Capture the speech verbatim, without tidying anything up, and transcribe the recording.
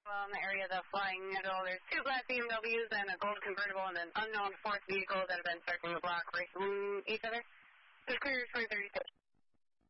Well, in the area of the Flying Needle, there's two black B M Ws and a gold convertible and an unknown fourth vehicle that have been circling the block racing each other. It's clear twenty thirty-six.